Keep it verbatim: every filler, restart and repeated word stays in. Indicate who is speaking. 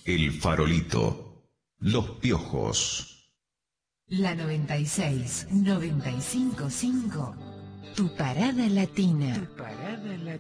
Speaker 1: El Farolito, Los Piojos.
Speaker 2: La noventa y seis, noventa y cinco punto cinco, tu parada latina. Tu parada latina.